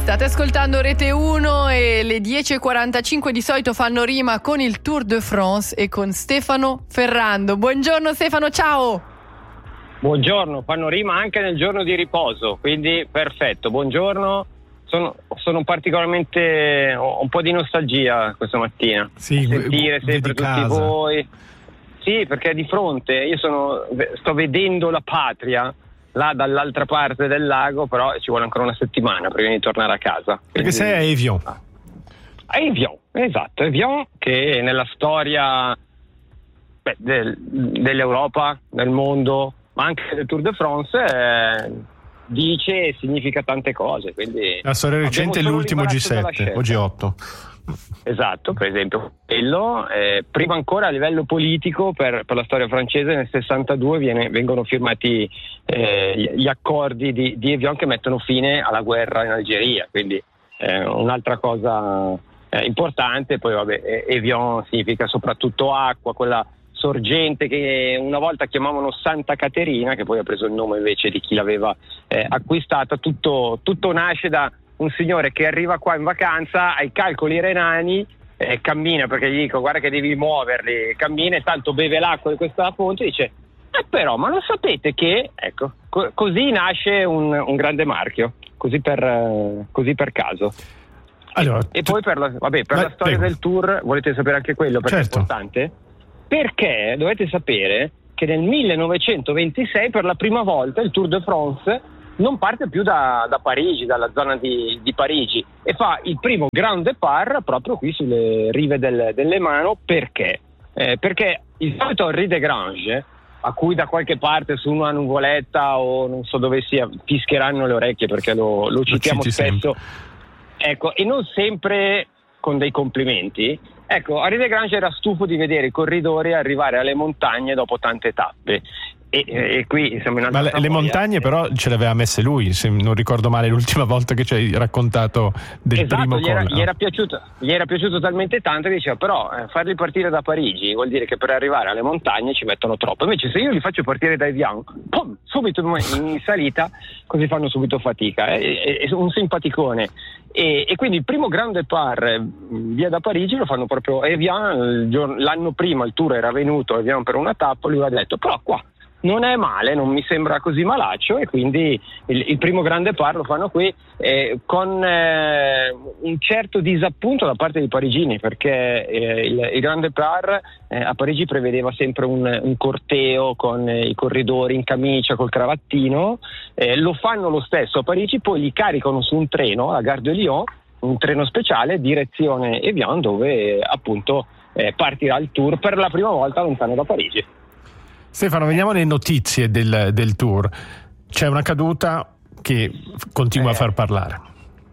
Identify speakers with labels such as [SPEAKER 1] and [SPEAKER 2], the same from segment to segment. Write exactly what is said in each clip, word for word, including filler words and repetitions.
[SPEAKER 1] State ascoltando Rete uno e le dieci e quarantacinque di solito fanno rima con il Tour de France e con Stefano Ferrando. Buongiorno Stefano, ciao!
[SPEAKER 2] Buongiorno, fanno rima anche nel giorno di riposo, quindi perfetto, buongiorno. Sono, sono particolarmente, ho un po' di nostalgia questa mattina,
[SPEAKER 3] sì,
[SPEAKER 2] sentire sempre tutti
[SPEAKER 3] casa.
[SPEAKER 2] voi. Sì, perché di fronte io sono, sto vedendo la patria là dall'altra parte del lago, però ci vuole ancora una settimana prima di tornare a casa.
[SPEAKER 3] Perché sei a Evian.
[SPEAKER 2] Ah. A Evian, esatto, Evian che nella storia beh, del, dell'Europa, del mondo, ma anche del Tour de France eh, dice e significa tante cose. Quindi
[SPEAKER 3] la storia recente è l'ultimo G sette o G otto.
[SPEAKER 2] Esatto, per esempio quello, eh, prima ancora a livello politico per, per la storia francese nel sessantadue viene, vengono firmati eh, gli accordi di, di Evian che mettono fine alla guerra in Algeria, quindi eh, un'altra cosa eh, importante. Poi vabbè, Evian significa soprattutto acqua, quella sorgente che una volta chiamavano Santa Caterina, che poi ha preso il nome invece di chi l'aveva eh, acquistata. Tutto, tutto nasce da un signore che arriva qua in vacanza, ha i calcoli renani, eh, cammina perché gli dico guarda che devi muoverli, cammina e tanto beve l'acqua di questa fonte e dice eh però ma lo sapete che, ecco, co- così nasce un, un grande marchio, così per, eh, così per caso.
[SPEAKER 3] Allora,
[SPEAKER 2] e, e poi per la, vabbè, per
[SPEAKER 3] ma,
[SPEAKER 2] la storia
[SPEAKER 3] prego.
[SPEAKER 2] del tour, volete sapere anche quello perché
[SPEAKER 3] certo.
[SPEAKER 2] è importante? Perché dovete sapere che nel millenovecentoventisei per la prima volta il Tour de France non parte più da, da Parigi, dalla zona di, di Parigi, e fa il primo Grand Départ proprio qui sulle rive del, del Lemano. Perché? Eh, perché il solito Henri Desgrange, a cui da qualche parte su una nuvoletta o non so dove sia fischeranno le orecchie perché lo, lo citiamo
[SPEAKER 3] lo
[SPEAKER 2] spesso, ecco, e non sempre con dei complimenti. Ecco, Henri Desgrange era stufo di vedere i corridori arrivare alle montagne dopo tante tappe. E, e qui siamo in
[SPEAKER 3] ma le, le montagne
[SPEAKER 2] eh.
[SPEAKER 3] però ce le aveva messe lui, se non ricordo male l'ultima volta che ci hai raccontato del
[SPEAKER 2] esatto,
[SPEAKER 3] primo
[SPEAKER 2] gli era,
[SPEAKER 3] collo.
[SPEAKER 2] gli era piaciuto gli era piaciuto talmente tanto che diceva però eh, farli partire da Parigi vuol dire che per arrivare alle montagne ci mettono troppo, invece se io li faccio partire da Evian pum, subito in salita, così fanno subito fatica. È, è, è un simpaticone. E, e quindi il primo Grand Départ via da Parigi lo fanno proprio Evian. Il giorno, l'anno prima il tour era venuto Evian per una tappa, lui aveva detto però qua non è male, non mi sembra così malaccio, e quindi il, il primo Grand Départ lo fanno qui eh, con eh, un certo disappunto da parte dei parigini, perché eh, il, il Grand Départ eh, a Parigi prevedeva sempre un, un corteo con eh, i corridori in camicia col cravattino. Eh, lo fanno lo stesso a Parigi, poi li caricano su un treno alla Gare de Lyon, un treno speciale direzione Evian, dove eh, appunto eh, partirà il tour per la prima volta lontano da Parigi.
[SPEAKER 3] Stefano, veniamo alle notizie del, del tour. C'è una caduta che continua
[SPEAKER 2] eh,
[SPEAKER 3] a far parlare.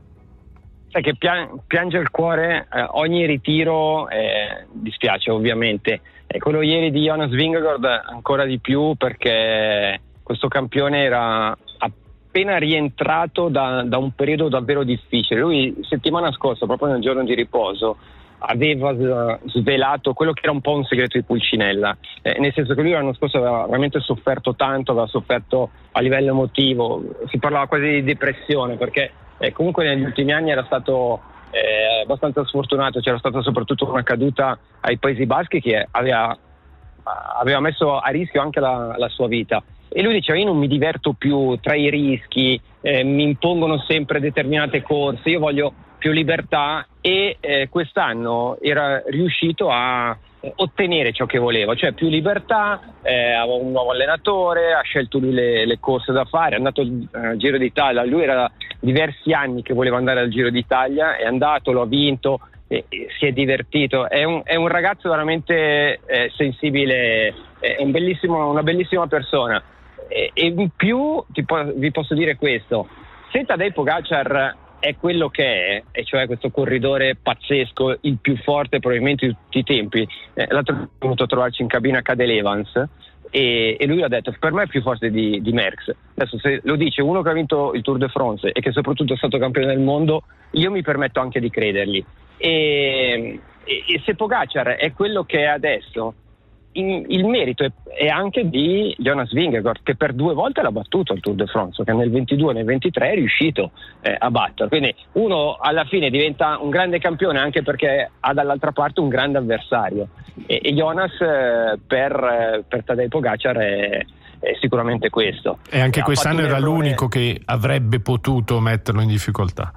[SPEAKER 2] Sai che pian- piange il cuore eh, ogni ritiro, eh, dispiace ovviamente. E quello ieri di Jonas Vingegaard ancora di più, perché questo campione era appena rientrato da, da un periodo davvero difficile. Lui settimana scorsa, proprio nel giorno di riposo, aveva svelato quello che era un po' un segreto di Pulcinella, eh, nel senso che lui l'anno scorso aveva veramente sofferto tanto, aveva sofferto a livello emotivo, si parlava quasi di depressione, perché eh, comunque negli ultimi anni era stato eh, abbastanza sfortunato. C'era stata soprattutto una caduta ai Paesi Baschi che aveva, aveva messo a rischio anche la, la sua vita, e lui diceva io non mi diverto più tra i rischi, eh, mi impongono sempre determinate corse, io voglio più libertà, e eh, quest'anno era riuscito a eh, ottenere ciò che voleva, cioè più libertà, eh, aveva un nuovo allenatore, ha scelto lui le, le corse da fare, è andato al uh, Giro d'Italia, lui era diversi anni che voleva andare al Giro d'Italia, è andato, lo ha vinto, e, e si è divertito, è un, è un ragazzo veramente eh, sensibile, è un bellissimo, una bellissima persona, e, e in più ti po- vi posso dire questo: se Tadej Pogacar è quello che è, e cioè questo corridore pazzesco, il più forte probabilmente di tutti i tempi, eh, l'altro giorno è venuto a trovarci in cabina Cadel Evans e, e lui ha detto per me è più forte di, di Merckx. Adesso se lo dice uno che ha vinto il Tour de France e che soprattutto è stato campione del mondo, io mi permetto anche di credergli, e, e, e se Pogacar è quello che è adesso, in, il merito è, è anche di Jonas Vingegaard, che per due volte l'ha battuto al Tour de France, che nel ventidue e nel ventitré è riuscito eh, a battere. Quindi uno alla fine diventa un grande campione anche perché ha dall'altra parte un grande avversario, e, e Jonas eh, per, eh, per Tadej Pogacar è, è sicuramente questo.
[SPEAKER 3] E anche
[SPEAKER 2] ha
[SPEAKER 3] quest'anno era
[SPEAKER 2] errore...
[SPEAKER 3] l'unico che avrebbe potuto metterlo in difficoltà.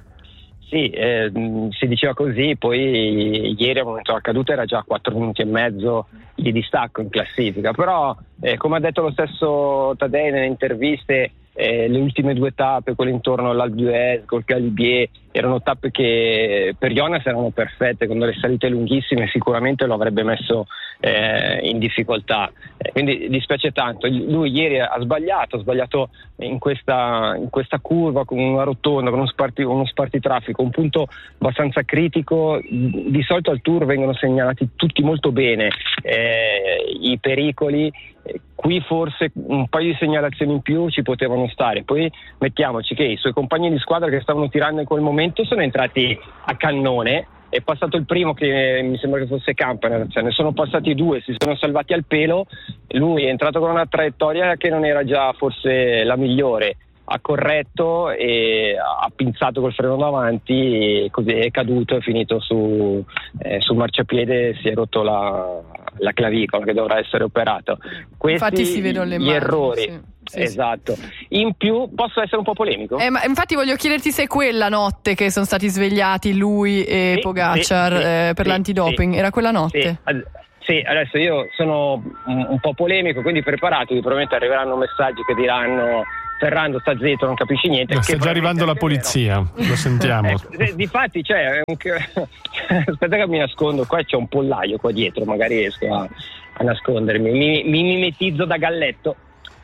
[SPEAKER 2] Sì, eh, si diceva così, poi ieri al momento della caduta era già a quattro minuti e mezzo di distacco in classifica, però eh, come ha detto lo stesso Tadej nelle interviste, eh, le ultime due tappe, quelle intorno all'Alpe d'Huez, col Galibier, erano tappe che per Jonas erano perfette, con delle salite lunghissime, sicuramente lo avrebbe messo eh, in difficoltà, eh, quindi dispiace tanto. Lui ieri ha sbagliato, ha sbagliato in questa, in questa curva con una rotonda, con uno, sparti, uno spartitraffico, un punto abbastanza critico. Di solito al Tour vengono segnalati tutti molto bene eh, i pericoli, eh, qui forse un paio di segnalazioni in più ci potevano stare. Poi mettiamoci che i suoi compagni di squadra che stavano tirando in quel momento sono entrati a cannone. È passato il primo, che mi sembra che fosse Campener, cioè ne sono passati due, si sono salvati al pelo. Lui è entrato con una traiettoria che non era già forse la migliore, ha corretto e ha pinzato col freno davanti e così è caduto, è finito su eh, sul marciapiede, si è rotto la, la clavicola che dovrà essere operato. Questi
[SPEAKER 1] infatti si vedono le
[SPEAKER 2] gli
[SPEAKER 1] mani,
[SPEAKER 2] errori.
[SPEAKER 1] sì. Sì,
[SPEAKER 2] esatto. In più posso essere un po' polemico?
[SPEAKER 1] Eh, ma infatti voglio chiederti se è quella notte che sono stati svegliati lui e
[SPEAKER 2] sì,
[SPEAKER 1] Pogacar
[SPEAKER 2] sì,
[SPEAKER 1] eh, per
[SPEAKER 2] sì,
[SPEAKER 1] l'antidoping,
[SPEAKER 2] sì.
[SPEAKER 1] Era quella notte?
[SPEAKER 2] Sì. Sì, adesso io sono un, un po' polemico, quindi preparatevi, probabilmente arriveranno messaggi che diranno Ferrando sta zitto, non capisci niente.
[SPEAKER 3] No, sta già arrivando la polizia, vero. Lo sentiamo.
[SPEAKER 2] eh, difatti c'è un... aspetta che mi nascondo, qua c'è un pollaio qua dietro, magari riesco a, a nascondermi, mi, mi mimetizzo da galletto.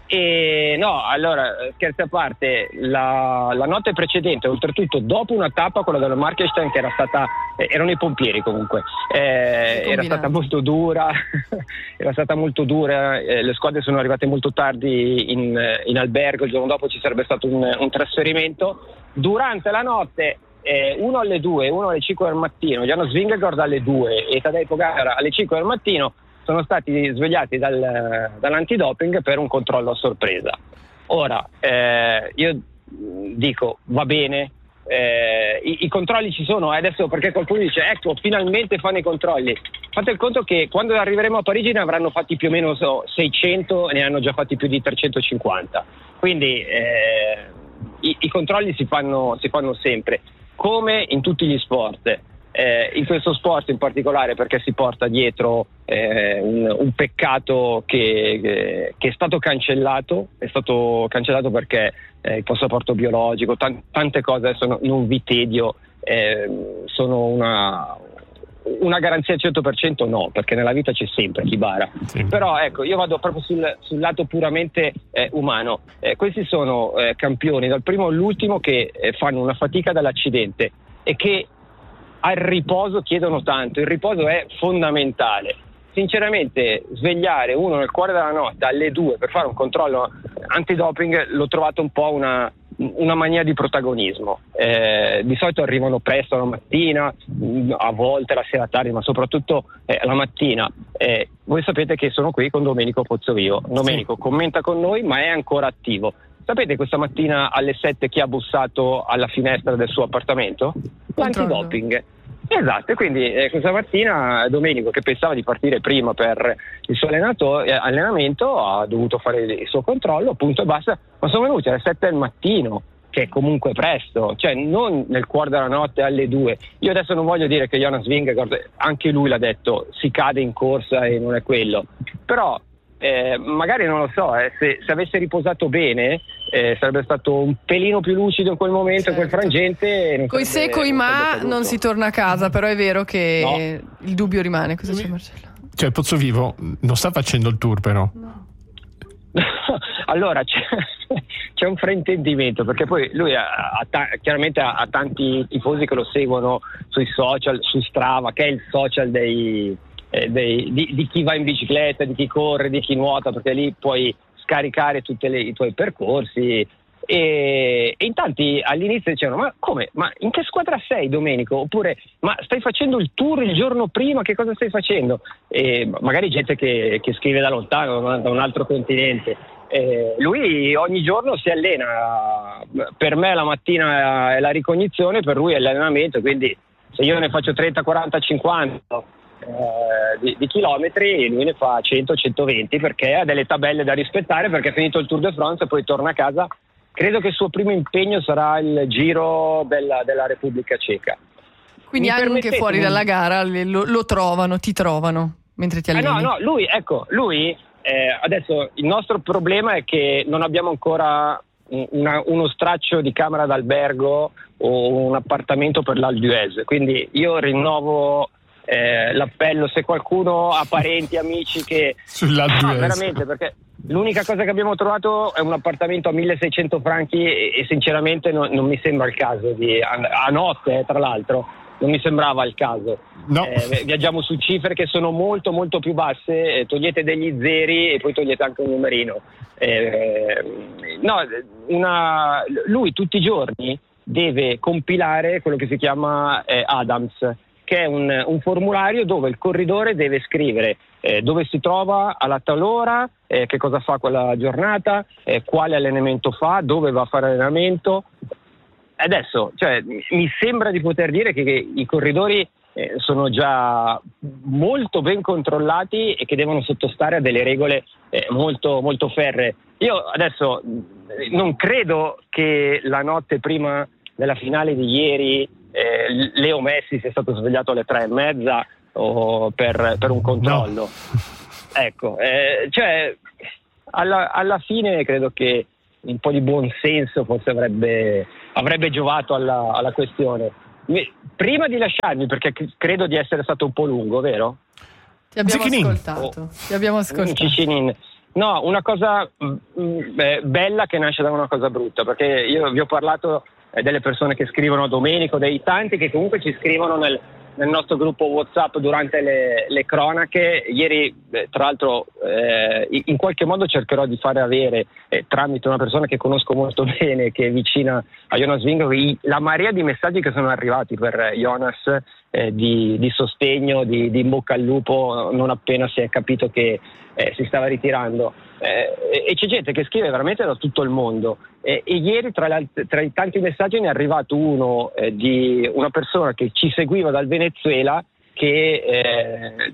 [SPEAKER 2] E no, allora, scherzi a parte, la, la notte precedente, oltretutto dopo una tappa, quella della Markestein, che era stata, eh, erano i pompieri comunque, eh, era stata molto dura, era stata molto dura, eh, le squadre sono arrivate molto tardi in, in albergo, il giorno dopo ci sarebbe stato un, un trasferimento. Durante la notte, eh, uno alle due, uno alle cinque del mattino, Jonas Vingegaard alle due e Tadej Pogacar alle cinque del mattino, sono stati svegliati dal, dall'antidoping per un controllo a sorpresa. Ora, eh, io dico, va bene, eh, i, i controlli ci sono, eh, adesso perché qualcuno dice, ecco, finalmente fanno i controlli. Fate il conto che quando arriveremo a Parigi ne avranno fatti più o meno so, seicento, ne hanno già fatti più di trecentocinquanta. Quindi eh, i, i controlli si fanno, si fanno sempre, come in tutti gli sport. Eh, in questo sport in particolare perché si porta dietro eh, un, un peccato che, che, che è stato cancellato, è stato cancellato perché eh, il passaporto biologico, t- tante cose, adesso no, non vi tedio, eh, sono una, una garanzia al cento per cento no, perché nella vita c'è sempre chi bara, sì. Però ecco, io vado proprio sul, sul lato puramente eh, umano. Eh, questi sono eh, campioni dal primo all'ultimo che eh, fanno una fatica dall'accidente e che al riposo chiedono tanto. Il riposo è fondamentale. Sinceramente, svegliare uno nel cuore della notte alle due per fare un controllo antidoping l'ho trovato un po' una, una mania di protagonismo. Eh, di solito arrivano presto la mattina, a volte la sera tardi, ma soprattutto eh, la mattina. Eh, voi sapete che sono qui con Domenico Pozzovivo. Domenico sì. Commenta con noi, ma è ancora attivo. Sapete questa mattina alle sette chi ha bussato alla finestra del suo appartamento? L'antidoping. Esatto, e quindi eh, questa mattina Domenico, che pensava di partire prima per il suo allenato, eh, allenamento, ha dovuto fare il suo controllo, punto e basta, ma sono venuti alle sette del mattino, che è comunque presto, cioè non nel cuore della notte alle due. Io adesso non voglio dire che Jonas Vingegaard, anche lui l'ha detto, si cade in corsa e non è quello, però Eh, magari non lo so, eh, se, se avesse riposato bene eh, sarebbe stato un pelino più lucido in quel momento, certo. In quel frangente.
[SPEAKER 1] Coi se, coi ma non si torna a casa, però è vero che no. Il dubbio rimane. Cosa c'è, Marcello?
[SPEAKER 3] Cioè Pozzovivo non sta facendo il tour, però.
[SPEAKER 1] No.
[SPEAKER 2] Allora c'è, c'è un fraintendimento, perché poi lui ha, ha ta- chiaramente ha, ha tanti tifosi che lo seguono sui social, su Strava, che è il social dei Eh, dei, di, di chi va in bicicletta, di chi corre, di chi nuota, perché lì puoi scaricare tutti i tuoi percorsi E, e in tanti all'inizio dicevano: ma come? Ma in che squadra sei, Domenico? Oppure ma stai facendo il tour il giorno prima, che cosa stai facendo? E magari gente che, che scrive da lontano, da un altro continente. E lui ogni giorno si allena. Per me la mattina è la ricognizione, per lui è l'allenamento, quindi se io ne faccio trenta, quaranta, cinquanta eh, di, di chilometri, lui ne fa cento, centoventi, perché ha delle tabelle da rispettare, perché è finito il Tour de France e poi torna a casa. Credo che il suo primo impegno sarà il Giro della, della Repubblica Ceca.
[SPEAKER 1] Quindi
[SPEAKER 2] Mi
[SPEAKER 1] anche fuori
[SPEAKER 2] un...
[SPEAKER 1] dalla gara lo, lo trovano, ti trovano mentre ti alleni?
[SPEAKER 2] Eh no, no, lui, ecco, lui eh, adesso il nostro problema è che non abbiamo ancora una, uno straccio di camera d'albergo o un appartamento per l'Alpe d'Huez, quindi io rinnovo eh, l'appello, se qualcuno ha parenti, amici che...
[SPEAKER 3] Sull'Alpe d'Huez.
[SPEAKER 2] Ah, veramente, perché... L'unica cosa che abbiamo trovato è un appartamento a milleseicento franchi e, e sinceramente no, non mi sembra il caso di, a, a notte eh, tra l'altro non mi sembrava il caso.
[SPEAKER 3] No.
[SPEAKER 2] Eh, viaggiamo su cifre che sono molto molto più basse, eh, togliete degli zeri e poi togliete anche un numerino. Eh, no, una, lui tutti i giorni deve compilare quello che si chiama eh, Adams, che è un, un formulario dove il corridore deve scrivere eh, dove si trova alla tal ora, eh, che cosa fa quella giornata, eh, quale allenamento fa, dove va a fare allenamento. Adesso, cioè, mi sembra di poter dire che, che i corridori eh, sono già molto ben controllati e che devono sottostare a delle regole eh, molto, molto ferree. Io adesso non credo che la notte prima della finale di ieri eh, Leo Messi sia stato svegliato alle tre e mezza o per, per un controllo. No. Ecco, eh, cioè alla, alla fine credo che un po' di buon senso forse avrebbe, avrebbe giovato alla, alla questione. Prima di lasciarmi, perché credo di essere stato un po' lungo, vero?
[SPEAKER 1] Ti abbiamo
[SPEAKER 3] Zicchinin.
[SPEAKER 1] ascoltato.
[SPEAKER 2] Oh.
[SPEAKER 1] Ti abbiamo ascoltato.
[SPEAKER 2] Cicinin. No, una cosa mh, beh, bella che nasce da una cosa brutta, perché io vi ho parlato eh, delle persone che scrivono Domenico, dei tanti che comunque ci scrivono nel, nel nostro gruppo WhatsApp durante le, le cronache. Ieri, eh, tra l'altro, eh, in qualche modo cercherò di fare avere, eh, tramite una persona che conosco molto bene, che è vicina a Jonas Vingegaard, la marea di messaggi che sono arrivati per Jonas, eh, di, di sostegno, di, di in bocca al lupo, non appena si è capito che eh, si stava ritirando. Eh, e c'è gente che scrive veramente da tutto il mondo. Eh, e ieri tra, la, tra i tanti messaggi ne è arrivato uno eh, di una persona che ci seguiva dal Venezuela, che eh,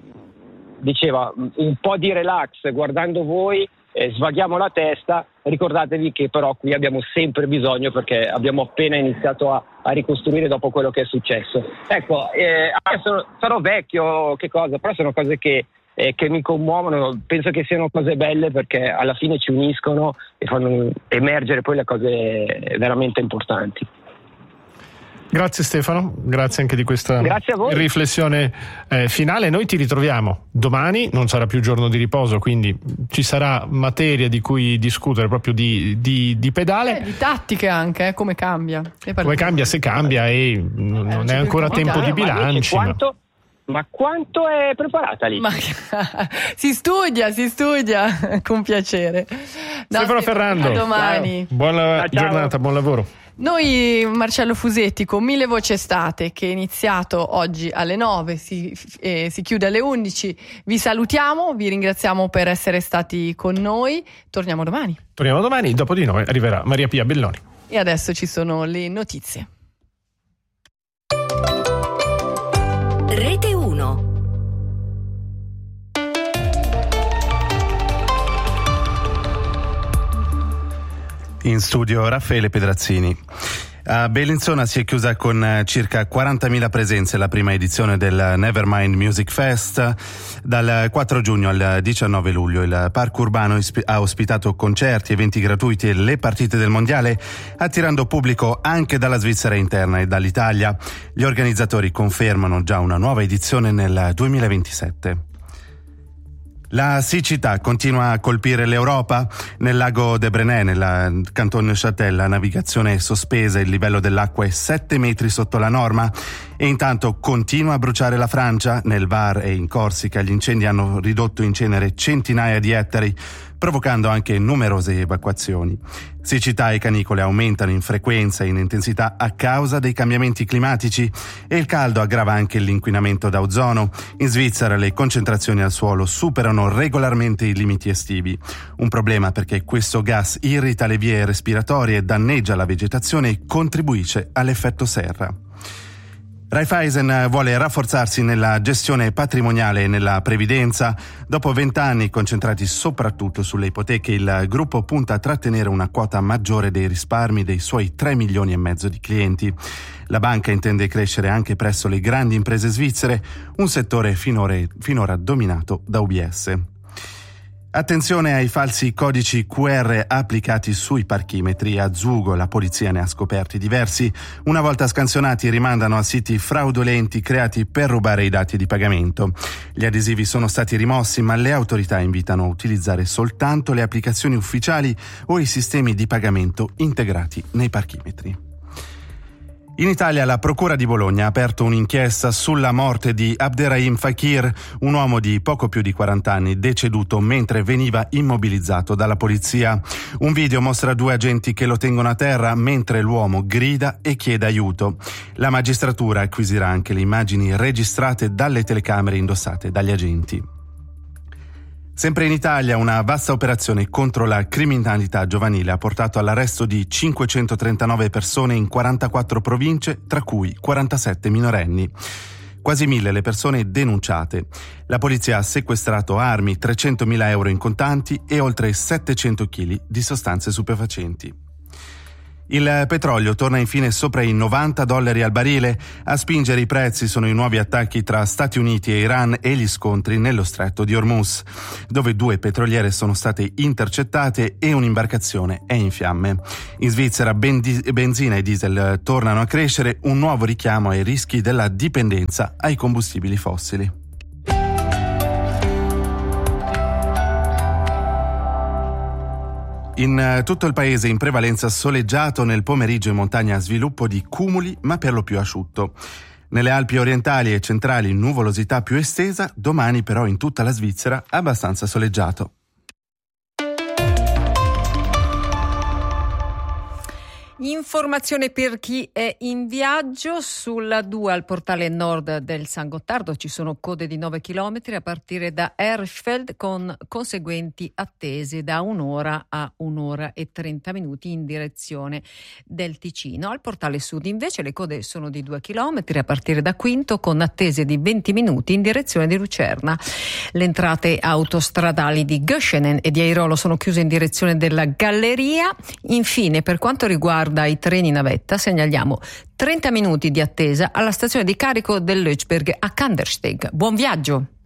[SPEAKER 2] diceva un po' di relax guardando voi, eh, svaghiamo la testa, ricordatevi che però qui abbiamo sempre bisogno, perché abbiamo appena iniziato a, a ricostruire dopo quello che è successo. Ecco, eh, adesso sarò vecchio, che cosa, però sono cose che Eh, che mi commuovono, penso che siano cose belle, perché alla fine ci uniscono e fanno emergere poi le cose veramente importanti.
[SPEAKER 3] Grazie Stefano, grazie anche di questa riflessione eh, finale. Noi ti ritroviamo domani, non sarà più giorno di riposo, quindi ci sarà materia di cui discutere, proprio di, di, di pedale.
[SPEAKER 1] Eh, di tattiche anche, eh, come cambia.
[SPEAKER 3] Come cambia, se cambia, e non, eh, non è ancora tempo di bilanci.
[SPEAKER 2] Ma quanto... Ma quanto è preparata lì?
[SPEAKER 1] Ma, si studia, si studia, con piacere. No,
[SPEAKER 3] Stefano Ferrando,
[SPEAKER 1] a domani.
[SPEAKER 3] Buona
[SPEAKER 2] ciao.
[SPEAKER 3] giornata, buon lavoro.
[SPEAKER 1] Noi, Marcello Fusetti, con Mille Voci Estate, che è iniziato oggi alle nove, si, eh, si chiude alle undici, vi salutiamo, vi ringraziamo per essere stati con noi, torniamo domani.
[SPEAKER 3] Torniamo domani, dopo di noi arriverà Maria Pia Belloni.
[SPEAKER 1] E adesso ci sono le notizie.
[SPEAKER 4] Rete uno.
[SPEAKER 5] In studio Raffaele Pedrazzini. A Bellinzona si è chiusa con circa quarantamila presenze la prima edizione del Nevermind Music Fest. Dal quattro giugno al diciannove luglio il parco urbano ha ospitato concerti, eventi gratuiti e le partite del mondiale, attirando pubblico anche dalla Svizzera interna e dall'Italia. Gli organizzatori confermano già una nuova edizione nel duemilaventisette. La siccità continua a colpire l'Europa. Nel lago de Brenay, nel canton Neuchâtel, la navigazione è sospesa, il livello dell'acqua è sette metri sotto la norma e intanto continua a bruciare la Francia. Nel Var e in Corsica gli incendi hanno ridotto in cenere centinaia di ettari. provocando anche numerose evacuazioni. Siccità e canicole aumentano in frequenza e in intensità a causa dei cambiamenti climatici e il caldo aggrava anche l'inquinamento da ozono. In Svizzera le concentrazioni al suolo superano regolarmente i limiti estivi. Un problema perché questo gas irrita le vie respiratorie, danneggia la vegetazione e contribuisce all'effetto serra. Raiffeisen vuole rafforzarsi nella gestione patrimoniale e nella previdenza. Dopo vent'anni concentrati soprattutto sulle ipoteche, il gruppo punta a trattenere una quota maggiore dei risparmi dei suoi tre milioni e mezzo di clienti. La banca intende crescere anche presso le grandi imprese svizzere, un settore finora, finora dominato da U B S. Attenzione ai falsi codici Q R applicati sui parchimetri. A Zugo la polizia ne ha scoperti diversi. Una volta scansionati rimandano a siti fraudolenti creati per rubare i dati di pagamento. Gli adesivi sono stati rimossi, ma le autorità invitano a utilizzare soltanto le applicazioni ufficiali o i sistemi di pagamento integrati nei parchimetri. In Italia la Procura di Bologna ha aperto un'inchiesta sulla morte di Abderrahim Fakir, un uomo di poco più di quaranta anni deceduto mentre veniva immobilizzato dalla polizia. Un video mostra due agenti che lo tengono a terra mentre l'uomo grida e chiede aiuto. La magistratura acquisirà anche le immagini registrate dalle telecamere indossate dagli agenti. Sempre in Italia una vasta operazione contro la criminalità giovanile ha portato all'arresto di cinquecentotrentanove persone in quarantaquattro province, tra cui quarantasette minorenni. Quasi mille le persone denunciate. La polizia ha sequestrato armi, trecentomila euro in contanti e oltre settecento chili di sostanze stupefacenti. Il petrolio torna infine sopra i novanta dollari al barile. A spingere i prezzi sono i nuovi attacchi tra Stati Uniti e Iran e gli scontri nello stretto di Hormuz, dove due petroliere sono state intercettate e un'imbarcazione è in fiamme. In Svizzera benzina e diesel tornano a crescere, un nuovo richiamo ai rischi della dipendenza ai combustibili fossili. In tutto il paese in prevalenza soleggiato, nel pomeriggio in montagna sviluppo di cumuli ma per lo più asciutto. Nelle Alpi orientali e centrali nuvolosità più estesa, domani però in tutta la Svizzera abbastanza soleggiato.
[SPEAKER 4] Informazione per chi è in viaggio. Sulla due al portale nord del San Gottardo ci sono code di nove chilometri a partire da Erschfeld con conseguenti attese da un'ora a un'ora e trenta minuti in direzione del Ticino. Al portale sud invece le code sono di due chilometri a partire da Quinto con attese di venti minuti in direzione di Lucerna. Le entrate autostradali di Göschenen e di Airolo sono chiuse in direzione della Galleria. Infine, per quanto riguarda dai treni navetta, segnaliamo trenta minuti di attesa alla stazione di carico dell'Ötsberg a Kandersteg. Buon viaggio!